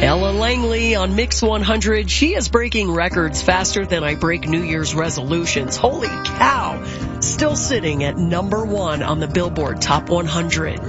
Ella Langley on Mix 100. She is breaking records faster than I break New Year's resolutions. Holy cow. Still sitting at number 1 on the Billboard Top 100.